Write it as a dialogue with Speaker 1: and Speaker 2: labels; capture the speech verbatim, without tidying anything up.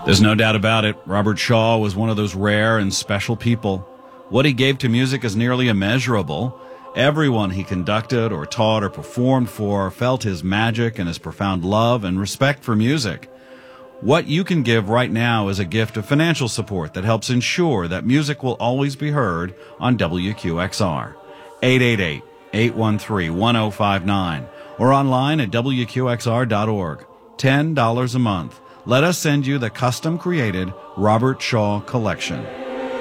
Speaker 1: There's no doubt about it. Robert Shaw was one of those rare and special people. What he gave to music is nearly immeasurable. Everyone he conducted or taught or performed for felt his magic and his profound love and respect for music. What you can give right now is a gift of financial support that helps ensure that music will always be heard on W Q X R. eight eight eight, eight one three, one zero five nine or online at W Q X R dot org. ten dollars a month. Let us send you the custom-created Robert Shaw collection.